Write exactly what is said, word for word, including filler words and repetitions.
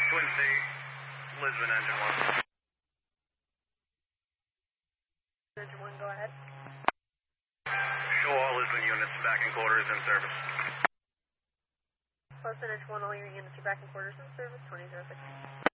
Twin C, Lisbon engine one. Engine one, go ahead. Show all Lisbon units back in quarters in service. Boston engine one, all your units are back in quarters in service, twenty oh six.